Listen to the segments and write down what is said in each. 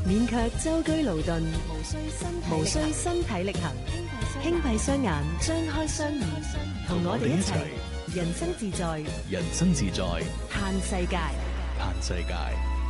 免卻舟車勞頓，無需身體力行，輕閉雙眼，張開雙耳，同我哋一齊人生自在， 人生自在， 嘆世界， 嘆世界。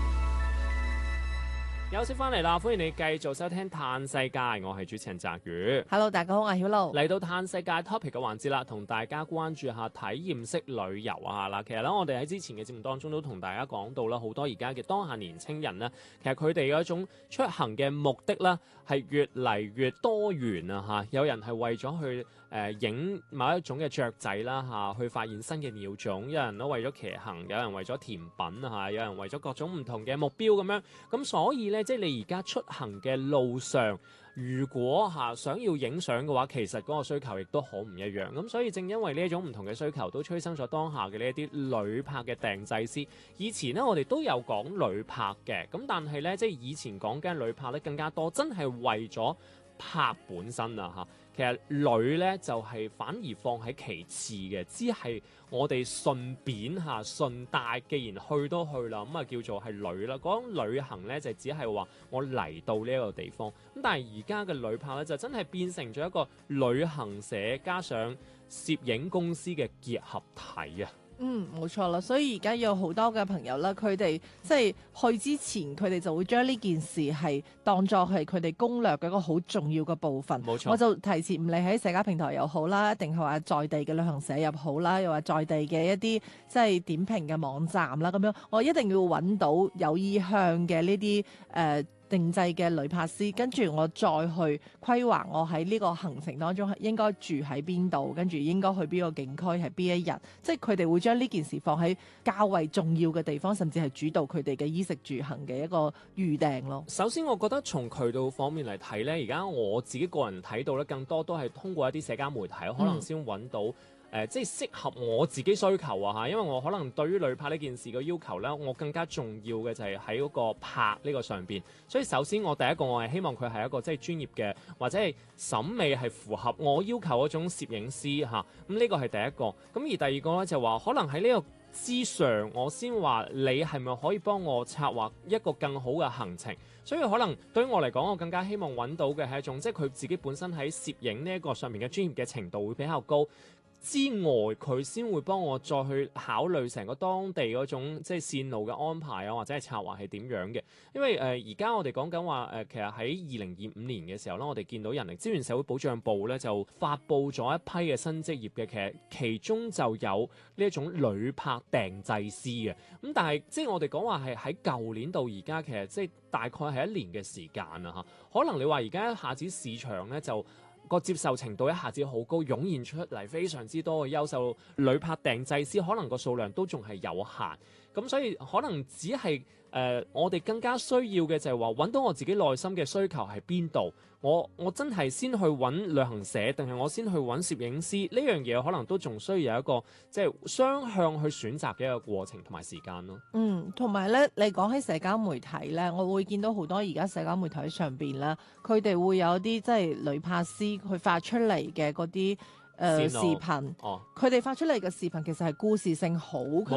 休息翻嚟啦，歡迎你繼續收聽《嘆世界》，我係主持人澤宇。 Hello， 大家好，我係曉露。 嚟到《嘆世界》topic 嘅環節啦，同大家關注下體驗式旅遊啊啦。其實咧，我哋喺之前嘅節目當中都同大家講到啦，好多而家嘅當下年青人呢，其實佢哋嗰種出行嘅目的啦，係越嚟越多元啊嚇。有人係為咗去影某一種嘅雀仔啦嚇，去發現新嘅鳥種；有人都為咗騎行，有人為咗甜品啊，有人為咗各種唔同嘅目標咁樣。咁所以咧，即係你而家出行嘅路上，如果想要影相嘅話，其實嗰個需求亦都好唔一樣。咁所以正因為呢一種唔同嘅需求，都催生咗當下嘅呢一啲旅拍嘅訂製師。以前呢，我哋都有講旅拍嘅，咁但係呢，即係以前講緊旅拍咧更加多，真係為咗拍本身啊嚇。其實旅咧就係反而放喺其次嘅，只係我哋順便順帶，既然去都去啦，咁啊叫做係旅啦。嗰種旅行咧就只係話我嚟到呢一個地方。咁但係而家嘅旅拍咧就真係變成咗一個旅行社加上攝影公司嘅結合體啊！ 冇錯啦，所以而家有好多嘅朋友啦，佢哋即係去之前，佢哋就會將呢件事係當作係佢哋攻略嘅一個好重要嘅部分。 冇錯， 我就提前唔理喺社交平台又好啦，定係話在地嘅旅行社又好啦，又話在地嘅一啲即係點評嘅網站啦，咁樣我一定要揾到有意向嘅呢啲定製嘅旅拍師，跟住我再去規劃我喺呢個行程當中應該住喺邊度，跟住應該去邊個景區係邊一日，即係佢哋會將呢件事放喺較為重要嘅地方，甚至係主導佢哋嘅衣食住行嘅一個預訂咯。 首先我覺得從渠道方面嚟睇呢，而家我自己個人睇到呢，更多都係通過一啲社交媒體可能先揾到即係適合我自己需求啊嚇，因為我可能對於旅拍呢件事嘅要求呢，我更加重要嘅就係喺嗰個拍呢個上邊。所以首先我第一個我係希望佢係一個即係專業嘅，或者係審美係符合我要求嗰種攝影師嚇。咁呢個係第一個。咁而第二個呢，就話可能喺呢個之上，我先話你係咪可以幫我策劃一個更好嘅行程。所以可能對於我嚟講，我更加希望揾到嘅係一種即係佢自己本身喺攝影呢一個上面嘅專業嘅程度會比較高。之外，佢先會幫我再去考慮成個當地嗰種即係線路嘅安排啊，或者係策劃係點樣嘅。因為而家我哋講緊話其實喺2025年嘅時候咧，我哋見到人力資源社會保障部咧就發布咗一批嘅新職業嘅，其實其中就有呢一種旅拍訂製師嘅。咁但係即係我哋講話係喺舊年到而家，其實即係大概係1年嘅時間啊嚇。可能你話而家一下子市場咧就個接受程度一下子好高，湧現出嚟非常之多嘅優秀旅拍訂製師，可能個數量都仲係有限，咁所以可能只係我哋更加需要嘅就係話揾到我自己內心嘅需求係邊度，我真係先去揾旅行社，定係我先去揾攝影師？呢樣嘢可能都仲需要有一個即係雙向去選擇嘅一個過程同埋時間咯。 同埋咧，你講起社交媒體咧，我會見到好多而家社交媒體上邊咧，佢哋會有啲即係旅拍師去發出嚟嘅嗰啲視頻，佢哋發出嚟嘅視頻其實係故事性好強。